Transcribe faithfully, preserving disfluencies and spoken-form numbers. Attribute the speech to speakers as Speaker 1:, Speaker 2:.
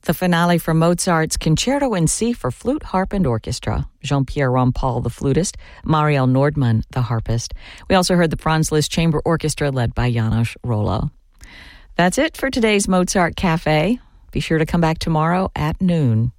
Speaker 1: the finale from Mozart's Concerto in C for flute, harp, and orchestra. Jean-Pierre Rampal, the flutist, Mariel Nordmann, the harpist. We also heard the Franz Liszt Chamber Orchestra led by Janos Rollo. That's it for today's Mozart Cafe. Be sure to come back tomorrow at noon.